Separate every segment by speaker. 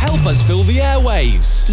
Speaker 1: Help us fill the airwaves.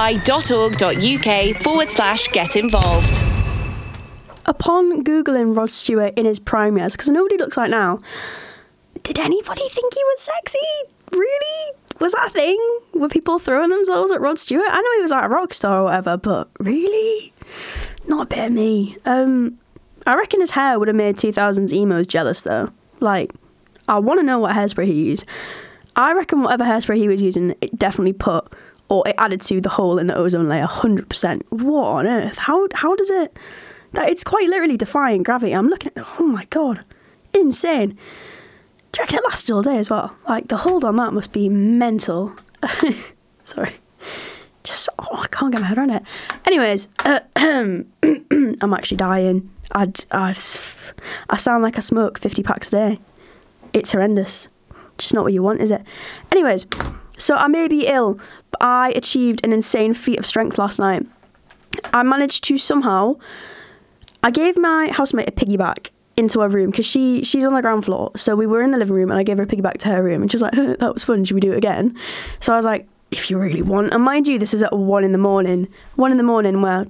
Speaker 2: uri.org.uk/get involved.
Speaker 3: Upon Googling Rod Stewart in his prime years, because I know what he looks like now, did anybody think he was sexy? Really? Was that a thing? Were people throwing themselves at Rod Stewart? I know he was like a rock star or whatever, but really? Not a bit of me. I reckon his hair would have made 2000s emos jealous, though. Like, I want to know what hairspray he used. I reckon whatever hairspray he was using, it definitely put, or it added to the hole in the ozone layer, 100%. What on earth? How does it... It's quite literally defying gravity. I'm looking at it, oh my God, insane. Do you reckon it lasted all day as well? Like, the hold on that must be mental. Sorry. I can't get my head around it. Anyways, I'm actually dying. I sound like I smoke 50 packs a day. It's horrendous. Just not what you want, is it? Anyways, so I may be ill, but I achieved an insane feat of strength last night. I managed to somehow... I gave my housemate a piggyback into her room because she's on the ground floor. So we were in the living room and I gave her a piggyback to her room and she was like, that was fun, should we do it again? So I was like, if you really want. And mind you, this is at 1 in the morning. 1 in the morning where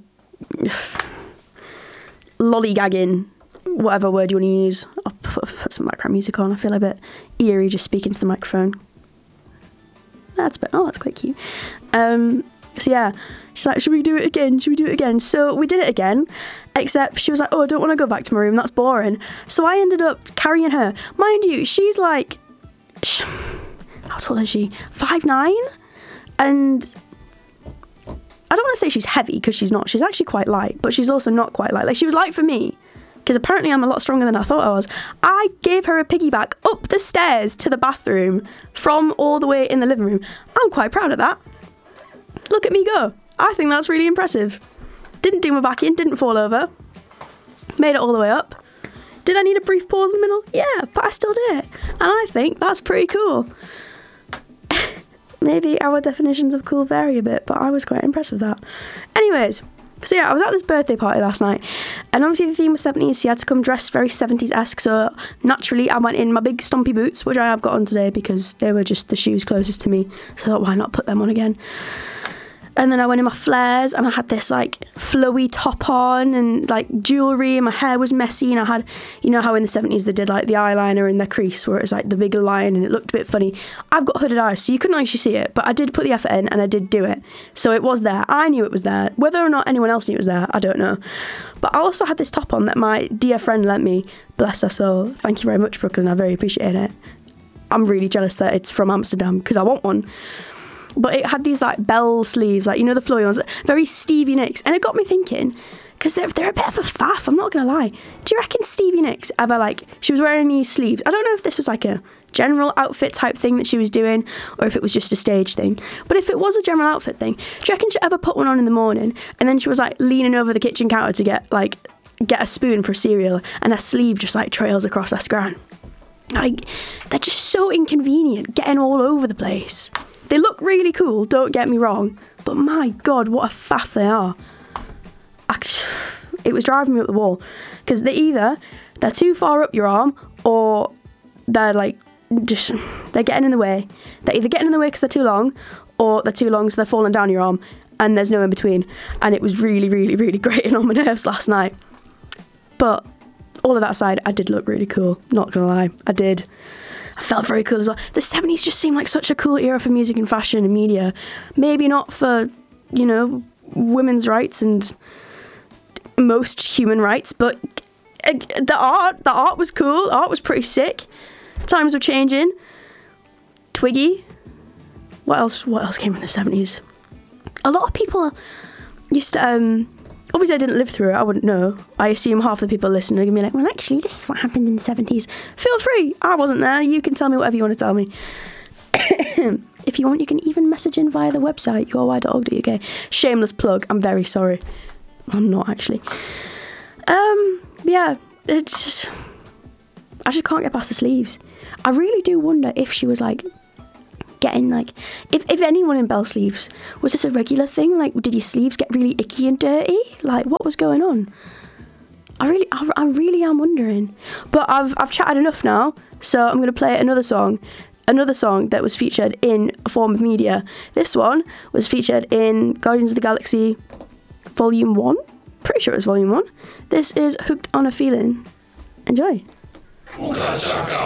Speaker 3: lollygagging, whatever word you want to use. I'll put some background music on. I feel a bit eerie just speaking to the microphone. That's quite cute. So yeah, she's like, should we do it again? Should we do it again? So we did it again, except she was like, oh, I don't want to go back to my room. That's boring. So I ended up carrying her. Mind you, she's like, how tall is she? 5'9"? And I don't want to say she's heavy because she's not. She's actually quite light, but she's also not quite light. Like, she was light for me because apparently I'm a lot stronger than I thought I was. I gave her a piggyback up the stairs to the bathroom from all the way in the living room. I'm quite proud of that. Look at me go. I think that's really impressive. Didn't do my back in, didn't fall over. Made it all the way up. Did I need a brief pause in the middle? Yeah, but I still did it. And I think that's pretty cool. Maybe our definitions of cool vary a bit, but I was quite impressed with that. Anyways, so yeah, I was at this birthday party last night, and obviously the theme was 70s, so you had to come dressed very 70s-esque, so naturally I went in my big stompy boots, which I have got on today because they were just the shoes closest to me, so I thought, why not put them on again? And then I went in my flares and I had this like flowy top on and like jewellery, and my hair was messy, and I had, you know how in the 70s they did like the eyeliner in their crease where it was like the big line and it looked a bit funny. I've got hooded eyes, so you couldn't actually see it, but I did put the effort in and I did do it. So it was there. I knew it was there. Whether or not anyone else knew it was there, I don't know. But I also had this top on that my dear friend lent me. Bless her soul. Thank you very much, Brooklyn. I very appreciate it. I'm really jealous that it's from Amsterdam because I want one. But it had these like bell sleeves, like, you know, the flowy ones, very Stevie Nicks. And it got me thinking, because they're a bit of a faff, I'm not going to lie. Do you reckon Stevie Nicks ever, like, she was wearing these sleeves? I don't know if this was like a general outfit type thing that she was doing, or if it was just a stage thing. But if it was a general outfit thing, do you reckon she ever put one on in the morning and then she was like leaning over the kitchen counter to get a spoon for cereal, and her sleeve just like trails across her scran? Like, they're just so inconvenient, getting all over the place. They look really cool, don't get me wrong, but my God, what a faff they are. It was driving me up the wall, because they're too far up your arm, or they're like, they're getting in the way. They're either getting in the way because they're too long, or they're too long so they're falling down your arm, and there's no in between. And it was really, really, really grating on my nerves last night. But all of that aside, I did look really cool, not gonna lie, I did. I felt very cool as well. The 70s just seemed like such a cool era for music and fashion and media. Maybe not for, you know, women's rights and most human rights, but the art was cool. Art was pretty sick. Times were changing. Twiggy. What else came from the 70s? A lot of people used to, obviously I didn't live through it, I wouldn't know. I assume half the people listening are going to be like, well, actually, this is what happened in the 70s. Feel free. I wasn't there. You can tell me whatever you want to tell me. If you want, you can even message in via the website, uri.org.uk. Shameless plug. I'm very sorry. I'm not, actually. Yeah, it's just... I just can't get past the sleeves. I really do wonder if she was, like, getting, like... If anyone in bell sleeves, was this a regular thing? Like, did your sleeves get really icky and dirty? Like, what was going on? I really am wondering. But I've chatted enough now, so I'm going to play another song. another song that was featured in a form of media. This one was featured in Guardians of the Galaxy Volume 1. Pretty sure it was Volume 1. This is Hooked on a Feeling. Enjoy.
Speaker 4: Uka chaka